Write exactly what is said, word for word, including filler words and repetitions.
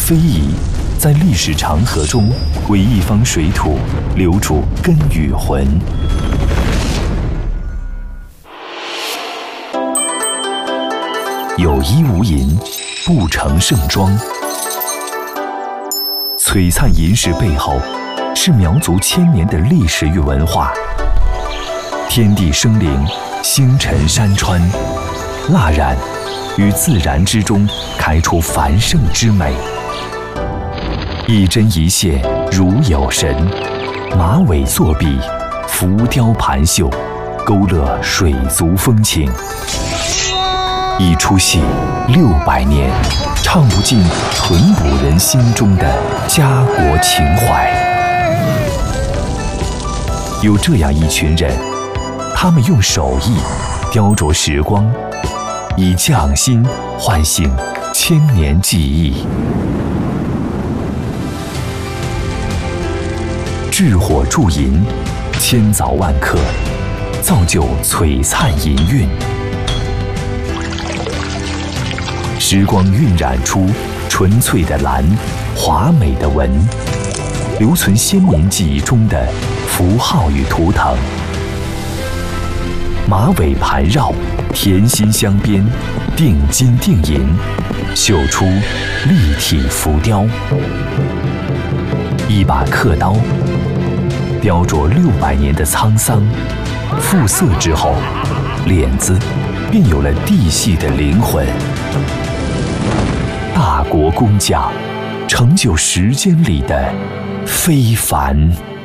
非遗在历史长河中为一方水土留住根与魂。有衣无银，不成盛装。璀璨银饰背后，是苗族千年的历史与文化。天地生灵，星辰山川，蜡染于自然之中开出繁盛之美。一针一线如有神，马尾作笔，浮雕盘绣，勾勒水族风情。一出戏六百年，唱不尽淳朴人心中的家国情怀。有这样一群人，他们用手艺雕琢时光，以匠心唤醒千年记忆。制火铸银，千凿万刻，造就璀璨银韵。时光晕染出纯粹的蓝，华美的纹，留存先民记忆中的符号与图腾。马尾盘绕，甜心镶边，定金定银，绣出立体浮雕。一把刻刀，雕琢六百年的沧桑，复色之后，脸子便有了地系的灵魂。大国工匠，成就时间里的非凡。